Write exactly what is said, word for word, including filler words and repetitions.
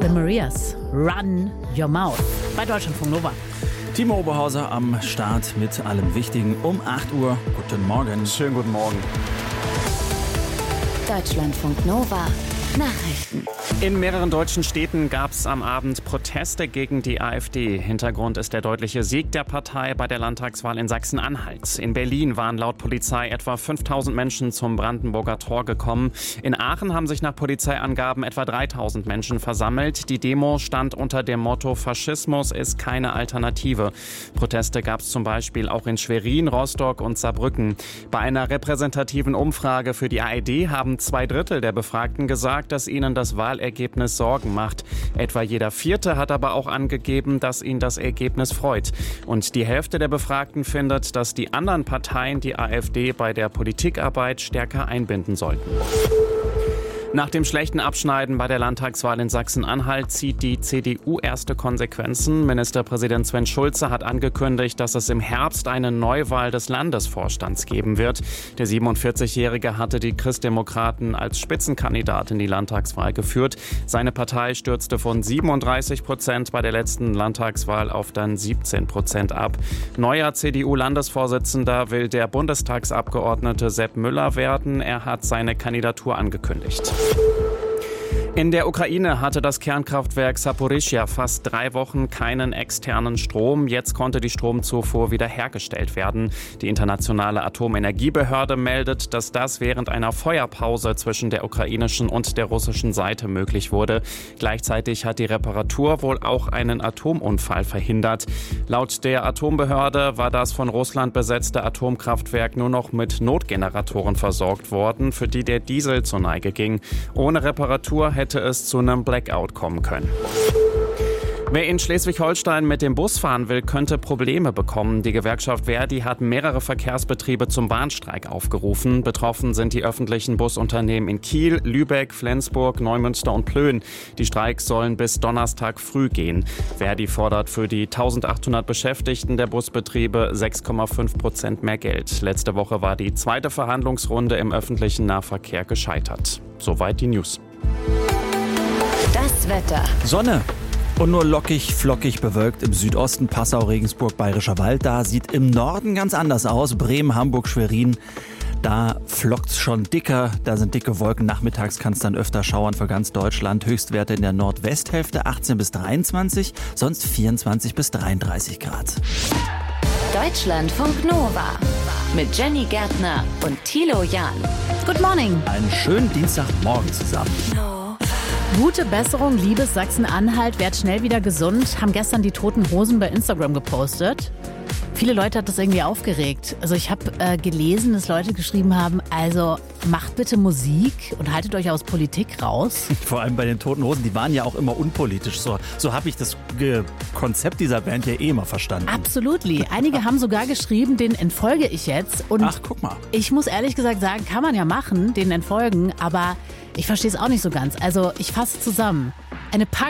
The Marias, Run Your Mouth bei Deutschlandfunk Nova. Timo Oberhauser am Start mit allem Wichtigen um acht Uhr. Guten Morgen. Schönen guten Morgen. Deutschlandfunk Nova. Nachrichten. In mehreren deutschen Städten gab es am Abend Proteste gegen die AfD. Hintergrund ist der deutliche Sieg der Partei bei der Landtagswahl in Sachsen-Anhalt. In Berlin waren laut Polizei etwa fünftausend Menschen zum Brandenburger Tor gekommen. In Aachen haben sich nach Polizeiangaben etwa dreitausend Menschen versammelt. Die Demo stand unter dem Motto Faschismus ist keine Alternative. Proteste gab es zum Beispiel auch in Schwerin, Rostock und Saarbrücken. Bei einer repräsentativen Umfrage für die A R D haben zwei Drittel der Befragten gesagt, dass ihnen das Wahlergebnis Sorgen macht. Etwa jeder Vierte hat aber auch angegeben, dass ihn das Ergebnis freut. Und die Hälfte der Befragten findet, dass die anderen Parteien die AfD bei der Politikarbeit stärker einbinden sollten. Nach dem schlechten Abschneiden bei der Landtagswahl in Sachsen-Anhalt zieht die C D U erste Konsequenzen. Ministerpräsident Sven Schulze hat angekündigt, dass es im Herbst eine Neuwahl des Landesvorstands geben wird. Der siebenundvierzigjährige hatte die Christdemokraten als Spitzenkandidat in die Landtagswahl geführt. Seine Partei stürzte von siebenunddreißig Prozent bei der letzten Landtagswahl auf dann siebzehn Prozent ab. Neuer C D U-Landesvorsitzender will der Bundestagsabgeordnete Sepp Müller werden. Er hat seine Kandidatur angekündigt. In der Ukraine hatte das Kernkraftwerk Saporischschja fast drei Wochen keinen externen Strom. Jetzt konnte die Stromzufuhr wieder hergestellt werden. Die internationale Atomenergiebehörde meldet, dass das während einer Feuerpause zwischen der ukrainischen und der russischen Seite möglich wurde. Gleichzeitig hat die Reparatur wohl auch einen Atomunfall verhindert. Laut der Atombehörde war das von Russland besetzte Atomkraftwerk nur noch mit Notgeneratoren versorgt worden, für die der Diesel zur Neige ging. Ohne Reparatur hätte hätte es zu einem Blackout kommen können. Wer in Schleswig-Holstein mit dem Bus fahren will, könnte Probleme bekommen. Die Gewerkschaft Verdi hat mehrere Verkehrsbetriebe zum Warnstreik aufgerufen. Betroffen sind die öffentlichen Busunternehmen in Kiel, Lübeck, Flensburg, Neumünster und Plön. Die Streiks sollen bis Donnerstag früh gehen. Verdi fordert für die eintausendachthundert Beschäftigten der Busbetriebe sechs Komma fünf Prozent mehr Geld. Letzte Woche war die zweite Verhandlungsrunde im öffentlichen Nahverkehr gescheitert. Soweit die News. Das Wetter. Sonne. Und nur lockig, flockig bewölkt im Südosten, Passau, Regensburg, Bayerischer Wald. Da sieht im Norden ganz anders aus. Bremen, Hamburg, Schwerin. Da flockt's schon dicker. Da sind dicke Wolken. Nachmittags kann es dann öfter schauern für ganz Deutschland. Höchstwerte in der Nordwesthälfte achtzehn bis dreiundzwanzig, sonst vierundzwanzig bis dreiunddreißig Grad. Deutschlandfunk Nova mit Jenny Gärtner und Thilo Jahn. Good morning. Einen schönen Dienstagmorgen zusammen. Gute Besserung, liebes Sachsen-Anhalt. Werd schnell wieder gesund. Haben gestern die Toten Hosen bei Instagram gepostet. Viele Leute hat das irgendwie aufgeregt. Also ich habe äh, gelesen, dass Leute geschrieben haben, also macht bitte Musik und haltet euch aus Politik raus. Vor allem bei den Toten Hosen, die waren ja auch immer unpolitisch. So, so habe ich das Ge- Konzept dieser Band ja eh immer verstanden. Absolutely. Einige haben sogar geschrieben, den entfolge ich jetzt. Und Ach, guck mal. Ich muss ehrlich gesagt sagen, kann man ja machen, den entfolgen, aber ich verstehe es auch nicht so ganz. Also ich fasse zusammen. Eine